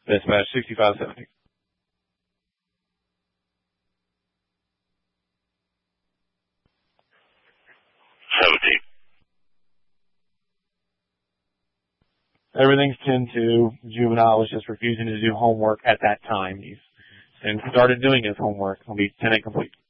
Dispatch 6570. Everything's 10-2. Juvenile was just refusing to do homework at that time. He's started doing his homework. He'll be 10-8 complete.